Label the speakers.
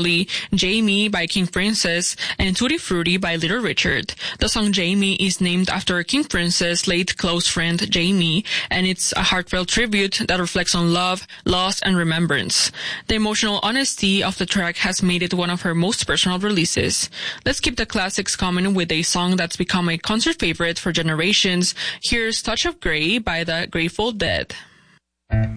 Speaker 1: Family, Jamie by King Princess, and Tutti Frutti by Little Richard. The song Jamie is named after King Princess' late close friend Jamie, and it's a heartfelt tribute that reflects on love, loss, and remembrance. The emotional honesty of the track has made it one of her most personal releases. Let's keep the classics coming with a song that's become a concert favorite for generations. Here's Touch of Grey by the Grateful Dead.